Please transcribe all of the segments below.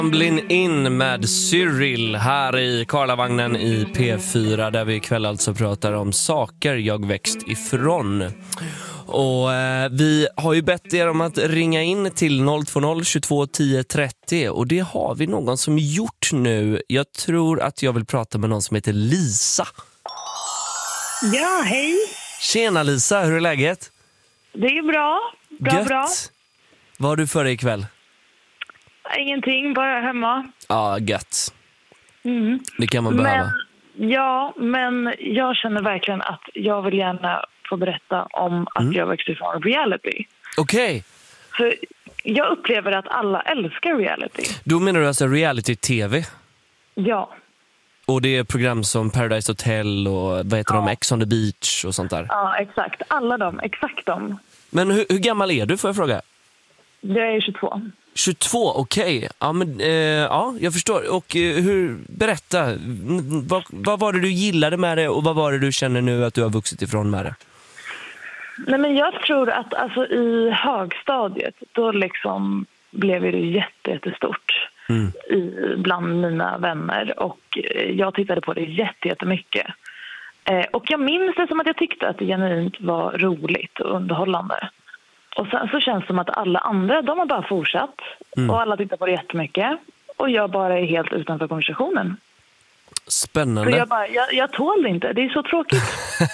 Ramblin' in med Cyril här i Karlavagnen i P4 där vi ikväll alltså pratar om saker jag växt ifrån. Och vi har ju bett er om att ringa in till 020 22 10 30 och det har vi någon som gjort nu. Jag tror att jag vill prata med någon som heter Lisa. Ja, hej. Tjena Lisa, hur är läget? Det är bra. Bra. Vad har du för dig ikväll? Ingenting, bara hemma. Ja, gött. Det kan man behöva. Men jag känner verkligen att jag vill gärna få berätta om att jag växte ifrån reality. Okej. För jag upplever att alla älskar reality. Då menar du alltså reality-tv? Ja. Och det är program som Paradise Hotel och vad heter de, Ex on the Beach och sånt där? Ja, exakt. Alla de, exakt de. Men hur gammal är du, får jag fråga? Jag är 22. 22, okej. Ja, men ja, jag förstår. Och berätta, vad var det du gillade med det och vad var det du känner nu att du har vuxit ifrån med det? Nej, men jag tror att alltså, i högstadiet då liksom blev det jättestort bland mina vänner och jag tittade på det jättemycket. Och jag minns det som att jag tyckte att det genuint var roligt och underhållande. Och sen så känns det som att alla andra, de har bara fortsatt. Och alla tittar på det jättemycket. Och jag bara är helt utanför konversationen. Spännande. För jag tål det inte, det är så tråkigt.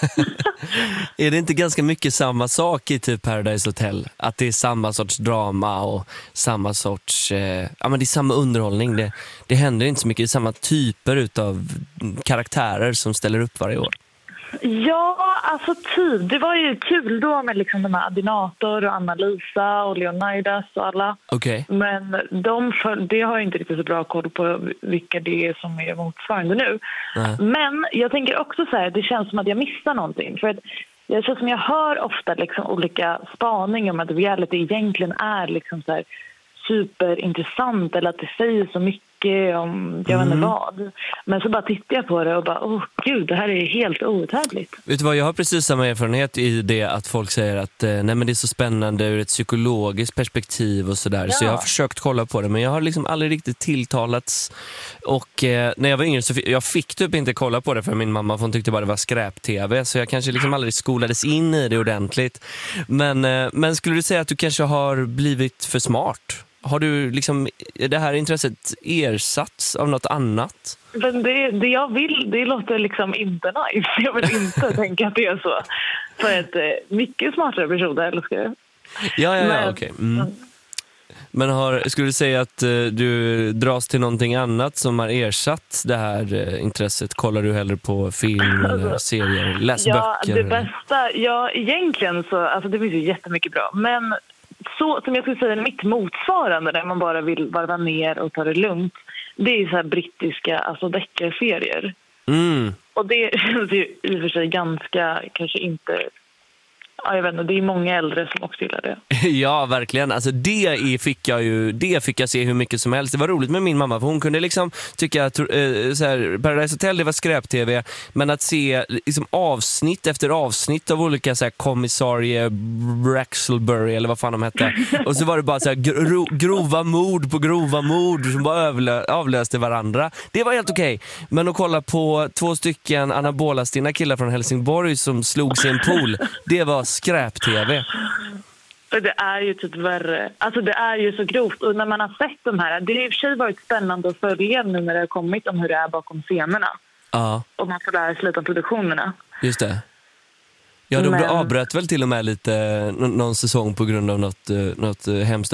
Är det inte ganska mycket samma sak i typ Paradise Hotel? Att det är samma sorts drama och samma sorts... ja, men det är samma underhållning. Det händer inte så mycket. Det är samma typer utav karaktärer som ställer upp varje år. Ja, alltså det var ju kul då med liksom de här Adinator och Anna-Lisa och Leonidas och alla. Okej. Men det har jag inte riktigt så bra koll på vilka det är som är motsvarande nu. Men jag tänker också så här, det känns som att jag missar någonting. För att jag känns som jag hör ofta liksom olika spaningar om att reality egentligen är liksom så här superintressant eller att det säger så mycket om jag vet inte vad. Men så bara tittar jag på det och bara, gud, det här är helt outhärdligt. Vet du vad, jag har precis samma erfarenhet i det att folk säger att nej, men det är så spännande ur ett psykologiskt perspektiv och sådär. Ja. Så jag har försökt kolla på det, men jag har liksom aldrig riktigt tilltalats. Och när jag var yngre så jag fick typ inte kolla på det för min mamma, för hon tyckte bara det var skräp-tv. Så jag kanske liksom aldrig skolades in i det ordentligt. Men skulle du säga att du kanske har blivit för smart? Har du liksom det här intresset ersatts av något annat? Men det jag vill, det låter liksom inte nice. Jag vill inte tänka att det är så. För ett mycket smartare person älskar det. Ja, okej. Men skulle du säga att du dras till någonting annat som har ersatt det här intresset? Kollar du hellre på film eller serier, läs böcker? Det bästa, egentligen så, alltså det finns ju jättemycket bra. Men så som jag skulle säga mitt motsvarande där man bara vill varva ner och ta det lugnt, det är så här brittiska, alltså deckarserier. Och det är ju i och för sig ganska, kanske inte, ja, jag vet inte, det är många äldre som också gillar det. Ja, verkligen. Alltså det fick jag se hur mycket som helst. Det var roligt med min mamma, för hon kunde liksom tycka att så här, Paradise Hotel, det var skräp-tv, men att se liksom avsnitt efter avsnitt av olika så här kommissarie Braxelbury eller vad fan de hette. Och så var det bara så här grova mord på grova mord som bara avlöste varandra. Det var helt okej. Men att kolla på 2 stycken anabolastinna killar från Helsingborg som slog sig i en pool, det var skräp-tv. För det är ju typ värre. Alltså det är ju så grovt. Och när man har sett de här, det har i och för sig varit spännande att följa nu när det har kommit om hur det är bakom scenerna. Ja. Och man får lära sig lite om produktionerna. Just det. Ja, de avbröt väl till och med lite någon säsong på grund av något hemskt